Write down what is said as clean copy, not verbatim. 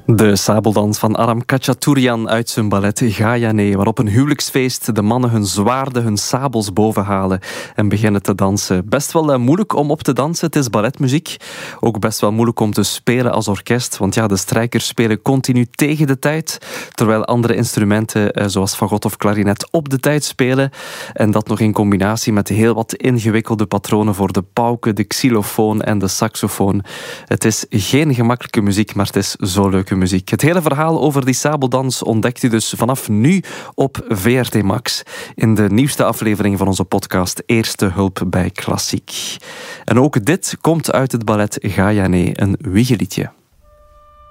De sabeldans van Aram Khachaturian uit zijn ballet Gayane, waarop een huwelijksfeest de mannen hun zwaarden, hun sabels bovenhalen en beginnen te dansen. Best wel moeilijk om op te dansen, het is balletmuziek. Ook best wel moeilijk om te spelen als orkest, want ja, de strijkers spelen continu tegen de tijd, terwijl andere instrumenten, zoals fagot of klarinet, op de tijd spelen. En dat nog in combinatie met heel wat ingewikkelde patronen voor de pauken, de xylofoon en de saxofoon. Het is geen gemakkelijke muziek, maar het is zo leuke muziek. Het hele verhaal over die sabeldans ontdekt u dus vanaf nu op VRT Max in de nieuwste aflevering van onze podcast Eerste Hulp bij Klassiek. En ook dit komt uit het ballet Gayane, een wiegeliedje.